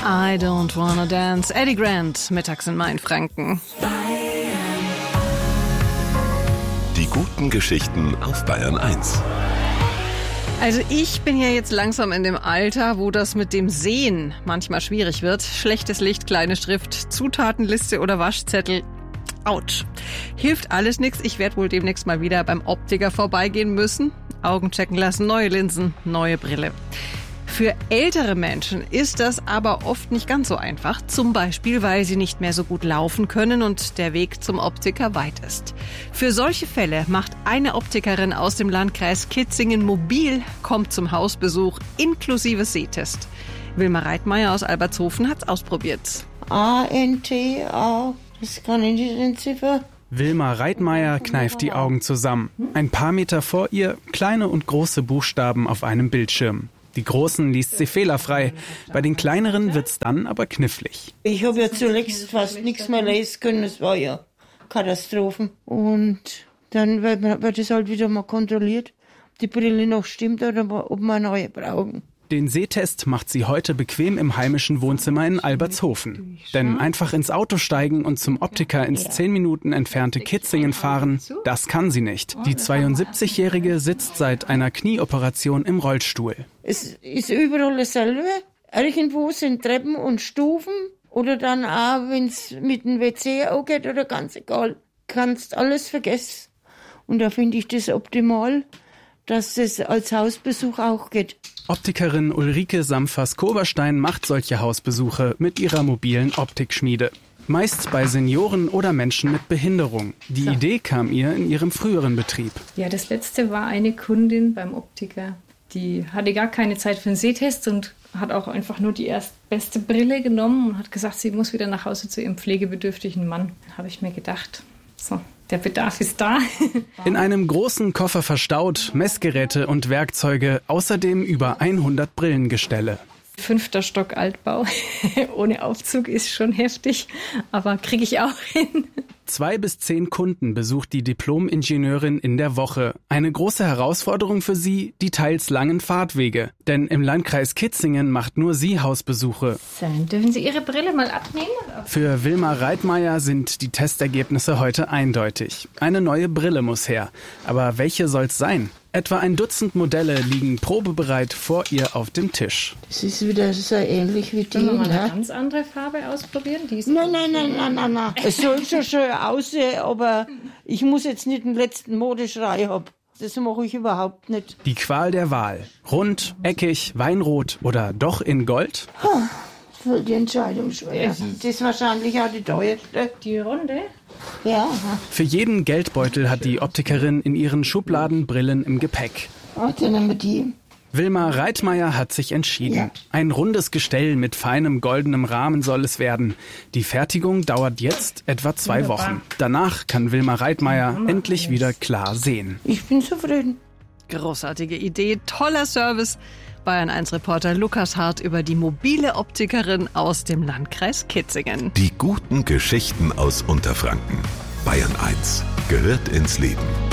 I don't wanna dance. Eddie Grant, mittags in Mainfranken. Die guten Geschichten auf Bayern 1. Also ich bin ja jetzt langsam in dem Alter, wo das mit dem Sehen manchmal schwierig wird. Schlechtes Licht, kleine Schrift, Zutatenliste oder Waschzettel. Autsch. Hilft alles nichts. Ich werde wohl demnächst mal wieder beim Optiker vorbeigehen müssen. Augen checken lassen, neue Linsen, neue Brille. Für ältere Menschen ist das aber oft nicht ganz so einfach. Zum Beispiel, weil sie nicht mehr so gut laufen können und der Weg zum Optiker weit ist. Für solche Fälle macht eine Optikerin aus dem Landkreis Kitzingen mobil, kommt zum Hausbesuch inklusive Sehtest. Wilma Reitmeier aus Albertshofen hat's ausprobiert. A-N-T-A, das kann ich nicht entziffern. Wilma Reitmeier kneift die Augen zusammen. Ein paar Meter vor ihr kleine und große Buchstaben auf einem Bildschirm. Die großen liest sie fehlerfrei, bei den kleineren wird's dann aber knifflig. Ich habe ja zuletzt fast nichts mehr lesen können, es war ja Katastrophen. Und dann wird es halt wieder mal kontrolliert, ob die Brille noch stimmt oder ob wir neue brauchen. Den Sehtest macht sie heute bequem im heimischen Wohnzimmer in Albertshofen. Denn einfach ins Auto steigen und zum Optiker ins 10 Minuten entfernte Kitzingen fahren, das kann sie nicht. Die 72-Jährige sitzt seit einer Knieoperation im Rollstuhl. Es ist überall dasselbe. Irgendwo sind Treppen und Stufen. Oder dann auch, wenn es mit dem WC auch geht oder ganz egal. Kannst alles vergessen. Und da finde ich das optimal, dass es als Hausbesuch auch geht. Optikerin Ulrike Samfas-Koberstein macht solche Hausbesuche mit ihrer mobilen Optikschmiede. Meist bei Senioren oder Menschen mit Behinderung. Die Idee kam ihr in ihrem früheren Betrieb. Ja, das letzte war eine Kundin beim Optiker. Die hatte gar keine Zeit für einen Sehtest und hat auch einfach nur die erstbeste Brille genommen und hat gesagt, sie muss wieder nach Hause zu ihrem pflegebedürftigen Mann. Da habe ich mir gedacht, so, der Bedarf ist da. In einem großen Koffer verstaut, Messgeräte und Werkzeuge, außerdem über 100 Brillengestelle. 5. Stock Altbau, ohne Aufzug ist schon heftig, aber kriege ich auch hin. 2 bis 10 Kunden besucht die Diplom-Ingenieurin in der Woche. Eine große Herausforderung für sie, die teils langen Fahrtwege. Denn im Landkreis Kitzingen macht nur sie Hausbesuche. Dürfen Sie Ihre Brille mal abnehmen? Für Wilma Reitmeier sind die Testergebnisse heute eindeutig. Eine neue Brille muss her. Aber welche soll's sein? Etwa ein Dutzend Modelle liegen probebereit vor ihr auf dem Tisch. Es ist wieder so ähnlich wie die. Wollen wir mal eine ganz andere Farbe ausprobieren? Nein. Es soll schon schön aussehen, aber ich muss jetzt nicht den letzten Modeschrei haben. Das mache ich überhaupt nicht. Die Qual der Wahl. Rund, eckig, weinrot oder doch in Gold? Voll die Entscheidung schwer. Das ist wahrscheinlich auch die teuerste. Die Runde? Ja. Für jeden Geldbeutel hat die Optikerin in ihren Schubladen Brillen im Gepäck. Dann nehmen wir die. Wilma Reitmeier hat sich entschieden. Ja. Ein rundes Gestell mit feinem goldenem Rahmen soll es werden. Die Fertigung dauert jetzt etwa 2 Wochen. Danach kann Wilma Reitmeier endlich wieder klar sehen. Ich bin zufrieden. Großartige Idee, toller Service. Bayern 1 Reporter Lukas Hart über die mobile Optikerin aus dem Landkreis Kitzingen. Die guten Geschichten aus Unterfranken. Bayern 1 gehört ins Leben.